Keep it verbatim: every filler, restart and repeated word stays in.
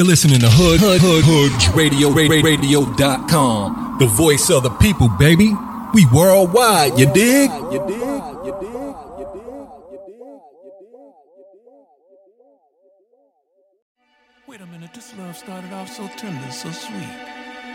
You're listening to Hood Hood Hood Hood Radio Radio dot com. The voice of the people, baby. We worldwide, you dig? You dig? You dig? Wait a minute, this love started off so tender, so sweet.